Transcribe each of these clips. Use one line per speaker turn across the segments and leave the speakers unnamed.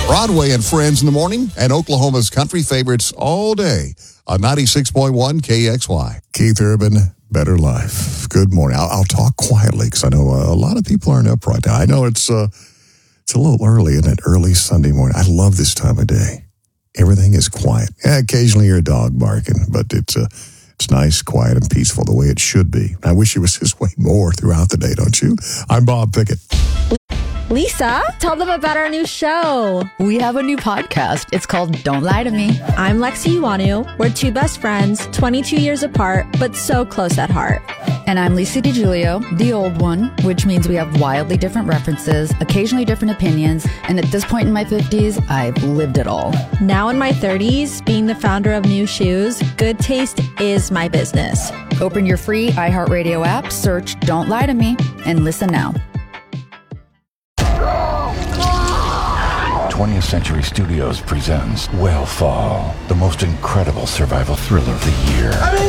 Broadway and Friends in the morning, and Oklahoma's country favorites all day on 96.1 KXY. Keith Urban, Better Life. Good morning. I'll talk quietly because I know a lot of people aren't up right now. I know it's a little early, isn't it? Early Sunday morning. I love this time of day. Everything is quiet. Yeah, occasionally you're a dog barking, but it's nice, quiet, and peaceful the way it should be. I wish it was this way more throughout the day, don't you? I'm Bob Pickett.
Lisa, tell them about our new show.
We have a new podcast. It's called Don't Lie to Me.
I'm Lexi Iwanu. We're two best friends, 22 years apart, but so close at heart.
And I'm Lisa DiGiulio, the old one, which means we have wildly different references, occasionally different opinions, and at this point in my 50s, I've lived it all.
Now in my 30s, being the founder of New Shoes, good taste is my business.
Open your free iHeartRadio app, search Don't Lie to Me, and listen now.
20th Century Studios presents Whale the most incredible survival thriller of the year.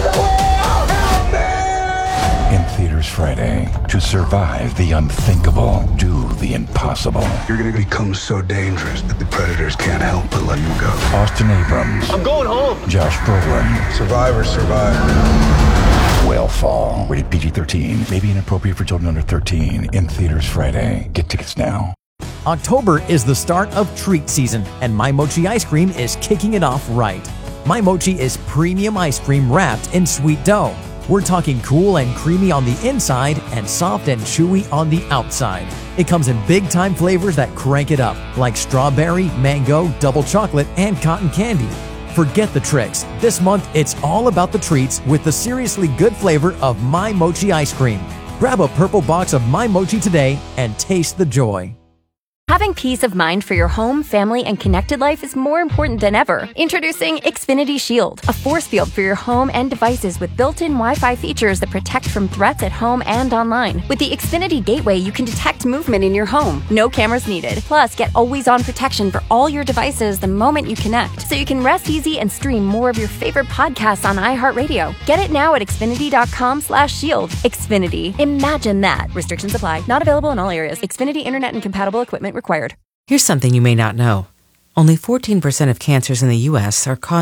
In theaters Friday. To survive the unthinkable, do the impossible.
You're going to become so dangerous that the predators can't help but let you go.
Austin Abrams.
I'm going home.
Josh Brolin.
Survivors survive.
Whale, rated PG-13. May be inappropriate for children under 13. In theaters Friday. Get tickets now.
October is the start of treat season, and My Mochi ice cream is kicking it off right. My Mochi is premium ice cream wrapped in sweet dough. We're talking cool and creamy on the inside and soft and chewy on the outside. It comes in big-time flavors that crank it up, like strawberry, mango, double chocolate, and cotton candy. Forget the tricks. This month, it's all about the treats with the seriously good flavor of My Mochi ice cream. Grab a purple box of My Mochi today and taste the joy.
Having peace of mind for your home, family, and connected life is more important than ever. Introducing Xfinity Shield, a force field for your home and devices with built-in Wi-Fi features that protect from threats at home and online. With the Xfinity Gateway, you can detect movement in your home. No cameras needed. Plus, get always-on protection for all your devices the moment you connect, so you can rest easy and stream more of your favorite podcasts on iHeartRadio. Get it now at Xfinity.com/shield. Xfinity. Imagine that. Restrictions apply. Not available in all areas. Xfinity Internet and compatible equipment required.
Here's something you may not know. Only 14% of cancers in the U.S. are caused